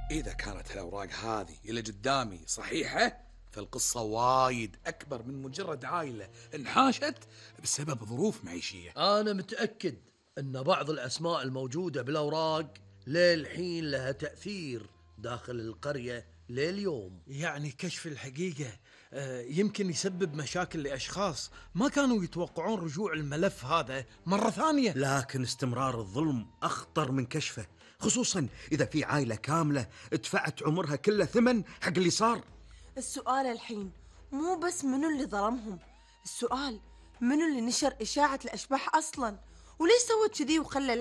إذا كانت الأوراق هذه اللي قدامي صحيحة، فالقصة وايد أكبر من مجرد عائلة انحاشت بسبب ظروف معيشية. أنا متأكد أن بعض الأسماء الموجودة بالأوراق للحين لها تأثير داخل القرية لليوم. يعني كشف الحقيقة يمكن يسبب مشاكل لأشخاص ما كانوا يتوقعون رجوع الملف هذا مرة ثانية. لكن استمرار الظلم أخطر من كشفه، خصوصا إذا في عائلة كاملة دفعت عمرها كله ثمن حق اللي صار. السؤال الحين مو بس منو اللي ظلمهم، السؤال منو اللي نشر إشاعة الأشباح أصلاً، وليش سوت كذي وخلى